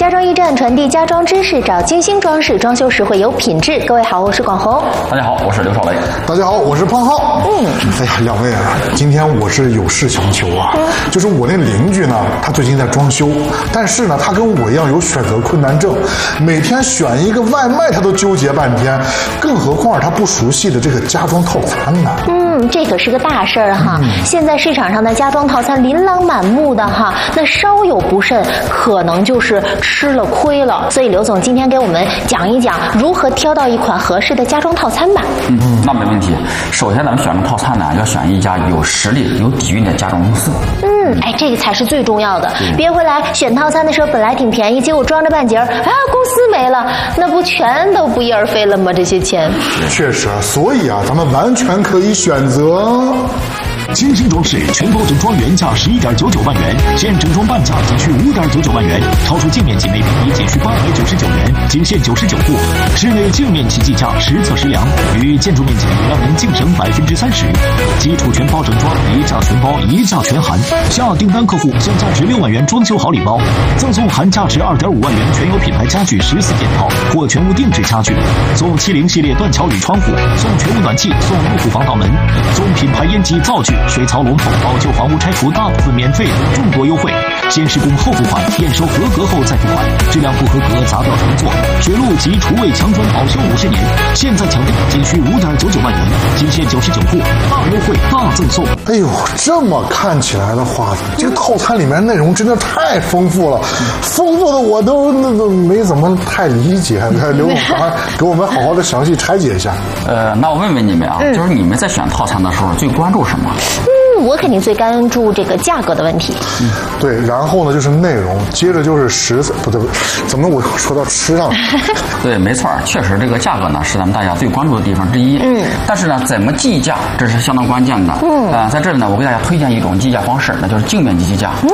家装驿站传递家装知识，找精心装饰，装修时会有品质。各位好，我是广红。 大家好，我是刘少雷。 大家好，我是胖浩。哎呀，两位啊，今天我是有事相求啊。就是我那邻居呢，他最近在装修，但是呢，他跟我一样有选择困难症，每天选一个外卖他都纠结半天，更何况他不熟悉的这个家装套餐呢。 这可是个大事儿哈。现在市场上的家装套餐琳琅满目的哈，那稍有不慎，可能就是吃了亏了。所以刘总今天给我们讲一讲如何挑到一款合适的家装套餐吧。 那没问题。首先咱们选的套餐呢，要选一家有实力、有底蕴的家装公司。 这个才是最重要的。别回来选套餐的时候本来挺便宜，结果装着半截儿，公司没了，那不全都不翼而飞了吗？这些钱。 确实，所以啊，咱们完全可以选择。 精心装饰全包整装原价11.99万元，现整装半价仅需5.99万元，超出净面积每平米仅需899元，仅限99户。室内净面积计价实测实量，与建筑面积让您净省30%。基础全包整装一价全包，一价全含。下订单客户享价值6万元装修好礼包，赠送含价值2.5万元全有品牌家具14件套或全屋定制家具，送70系列断桥铝窗户，送全屋暖气，送入户防盗门，送品牌烟机灶具、水槽龙头，保旧房屋拆除大部分免费，众多优惠。先施工后付款，验收合格后再付款，质量不合格砸掉重做。水路及厨卫墙砖保修50年，现在抢订仅需5.99万元，仅限99户，大优惠大赠送。 哎呦，这么看起来的话，这个套餐里面内容真的太丰富了，丰富的我都没怎么太理解。刘总，给我们好好的详细拆解一下。 那我问问你们啊，就是你们在选套餐的时候最关注什么？ 我肯定最关注这个价格的问题。 对，然后呢就是内容，接着就是不对，怎么我说到吃上了？ 对，没错，确实这个价格呢是咱们大家最关注的地方之一。但是呢，怎么计价这是相当关键的。在这里呢，我给大家推荐一种计价方式，那就是净面积计价。